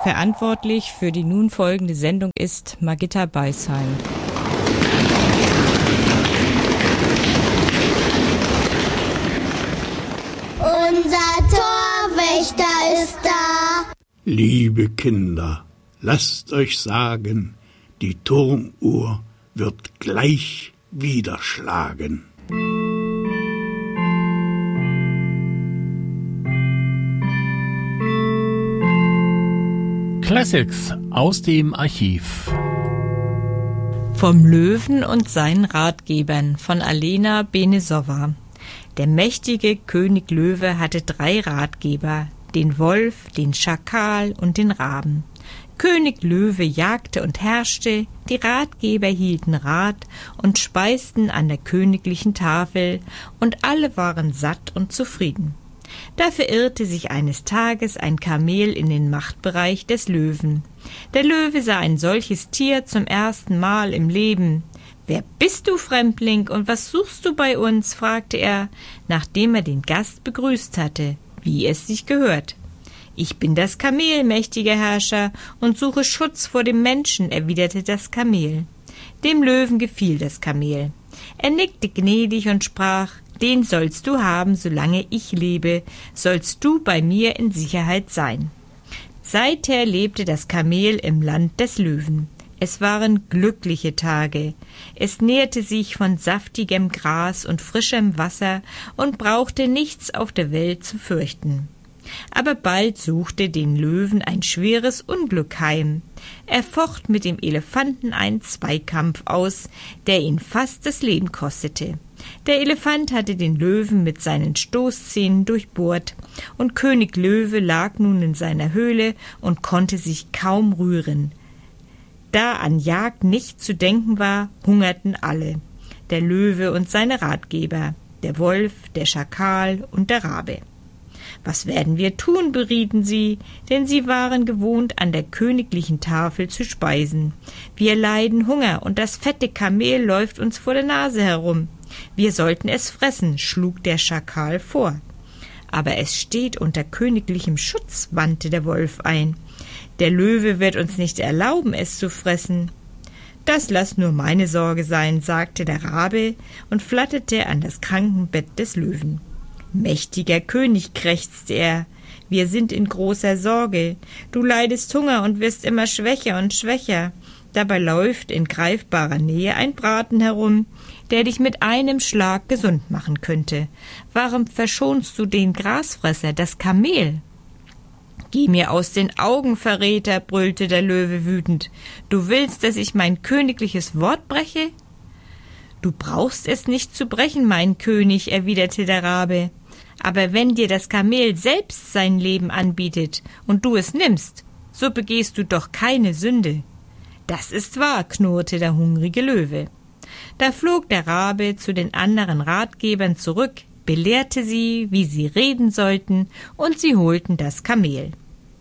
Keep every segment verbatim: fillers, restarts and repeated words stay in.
Verantwortlich für die nun folgende Sendung ist Margitta Beisheim. Unser Torwächter ist da. Liebe Kinder, lasst euch sagen, die Turmuhr wird gleich wieder schlagen. Classics aus dem Archiv. Vom Löwen und seinen Ratgebern von Alena Benesowa. Der mächtige König Löwe hatte drei Ratgeber, den Wolf, den Schakal und den Raben. König Löwe jagte und herrschte, die Ratgeber hielten Rat und speisten an der königlichen Tafel, und alle waren satt und zufrieden. Da verirrte sich eines Tages ein Kamel in den Machtbereich des Löwen. Der Löwe sah ein solches Tier zum ersten Mal im Leben. »Wer bist du, Fremdling, und was suchst du bei uns?« fragte er, nachdem er den Gast begrüßt hatte, wie es sich gehört. »Ich bin das Kamel, mächtiger Herrscher, und suche Schutz vor dem Menschen«, erwiderte das Kamel. Dem Löwen gefiel das Kamel. Er nickte gnädig und sprach: »Den sollst du haben, solange ich lebe, sollst du bei mir in Sicherheit sein.« Seither lebte das Kamel im Land des Löwen. Es waren glückliche Tage. Es nährte sich von saftigem Gras und frischem Wasser und brauchte nichts auf der Welt zu fürchten. Aber bald suchte den Löwen ein schweres Unglück heim. Er focht mit dem Elefanten einen Zweikampf aus, der ihn fast das Leben kostete. Der Elefant hatte den Löwen mit seinen Stoßzähnen durchbohrt, und König Löwe lag nun in seiner Höhle und konnte sich kaum rühren. Da an Jagd nicht zu denken war, hungerten alle. Der Löwe und seine Ratgeber, der Wolf, der Schakal und der Rabe. »Was werden wir tun?« berieten sie, denn sie waren gewohnt, an der königlichen Tafel zu speisen. »Wir leiden Hunger, und das fette Kamel läuft uns vor der Nase herum. Wir sollten es fressen«, schlug der Schakal vor. »Aber es steht unter königlichem Schutz«, wandte der Wolf ein. »Der Löwe wird uns nicht erlauben, es zu fressen.« »Das lass nur meine Sorge sein«, sagte der Rabe und flatterte an das Krankenbett des Löwen. »Mächtiger König«, krächzte er, »wir sind in großer Sorge. Du leidest Hunger und wirst immer schwächer und schwächer. Dabei läuft in greifbarer Nähe ein Braten herum, der dich mit einem Schlag gesund machen könnte. Warum verschonst du den Grasfresser, das Kamel?« »Geh mir aus den Augen, Verräter«, brüllte der Löwe wütend. »Du willst, dass ich mein königliches Wort breche?« »Du brauchst es nicht zu brechen, mein König«, erwiderte der Rabe. »Aber wenn dir das Kamel selbst sein Leben anbietet und du es nimmst, so begehst du doch keine Sünde.« »Das ist wahr«, knurrte der hungrige Löwe. Da flog der Rabe zu den anderen Ratgebern zurück, belehrte sie, wie sie reden sollten, und sie holten das Kamel.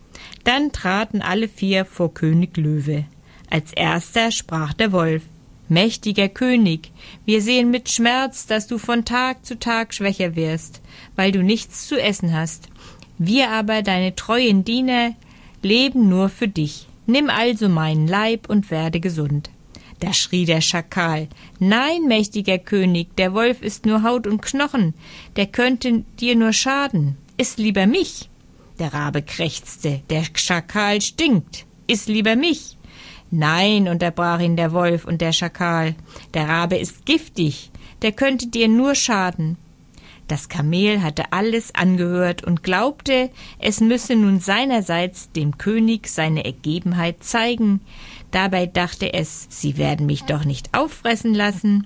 Dann traten alle vier vor König Löwe. Als erster sprach der Wolf: »Mächtiger König, wir sehen mit Schmerz, dass du von Tag zu Tag schwächer wirst, weil du nichts zu essen hast. Wir aber, deine treuen Diener, leben nur für dich. Nimm also meinen Leib und werde gesund.« Da schrie der Schakal: »Nein, mächtiger König, der Wolf ist nur Haut und Knochen, der könnte dir nur schaden. Iss lieber mich.« Der Rabe krächzte: »Der Schakal stinkt, iss lieber mich.« »Nein«, unterbrach ihn der Wolf und der Schakal, »der Rabe ist giftig, der könnte dir nur schaden.« Das Kamel hatte alles angehört und glaubte, es müsse nun seinerseits dem König seine Ergebenheit zeigen. Dabei dachte es, sie werden mich doch nicht auffressen lassen.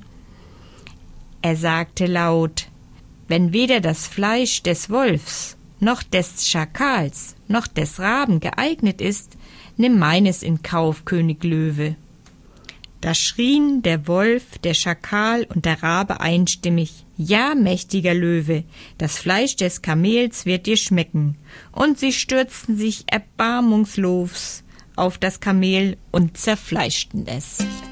Er sagte laut: »Wenn weder das Fleisch des Wolfs, noch des Schakals, noch des Raben geeignet ist, nimm meines in Kauf, König Löwe.« Da schrien der Wolf, der Schakal und der Rabe einstimmig: »Ja, mächtiger Löwe, das Fleisch des Kamels wird dir schmecken.« Und sie stürzten sich erbarmungslos auf das Kamel und zerfleischten es.